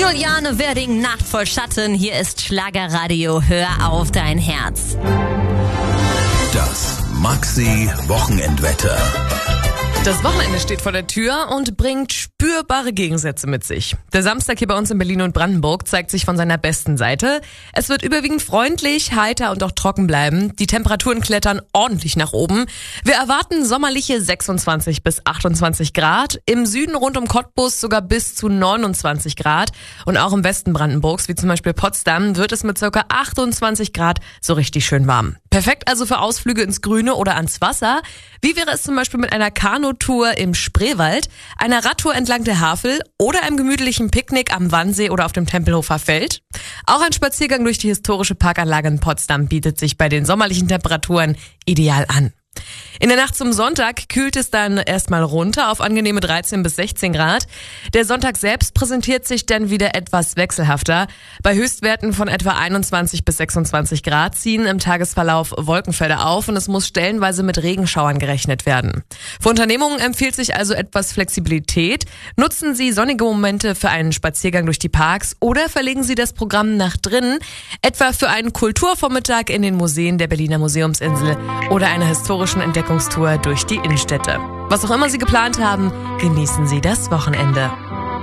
Juliane Werding, Nacht voll Schatten. Hier ist Schlagerradio. Hör auf dein Herz. Das Maxi-Wochenendwetter. Das Wochenende steht vor der Tür und bringt spürbare Gegensätze mit sich. Der Samstag hier bei uns in Berlin und Brandenburg zeigt sich von seiner besten Seite. Es wird überwiegend freundlich, heiter und auch trocken bleiben. Die Temperaturen klettern ordentlich nach oben. Wir erwarten sommerliche 26 bis 28 Grad. Im Süden rund um Cottbus sogar bis zu 29 Grad. Und auch im Westen Brandenburgs, wie zum Beispiel Potsdam, wird es mit ca. 28 Grad so richtig schön warm. Perfekt also für Ausflüge ins Grüne oder ans Wasser. Wie wäre es zum Beispiel mit einer Kanutour im Spreewald, einer Radtour entlang der Havel oder einem gemütlichen Picknick am Wannsee oder auf dem Tempelhofer Feld? Auch ein Spaziergang durch die historische Parkanlage in Potsdam bietet sich bei den sommerlichen Temperaturen ideal an. In der Nacht zum Sonntag kühlt es dann erstmal runter auf angenehme 13 bis 16 Grad. Der Sonntag selbst präsentiert sich dann wieder etwas wechselhafter. Bei Höchstwerten von etwa 21 bis 26 Grad ziehen im Tagesverlauf Wolkenfelder auf und es muss stellenweise mit Regenschauern gerechnet werden. Für Unternehmungen empfiehlt sich also etwas Flexibilität. Nutzen Sie sonnige Momente für einen Spaziergang durch die Parks oder verlegen Sie das Programm nach drinnen, etwa für einen Kulturvormittag in den Museen der Berliner Museumsinsel oder eine historische Entdeckungstour durch die Innenstädte. Was auch immer Sie geplant haben, genießen Sie das Wochenende.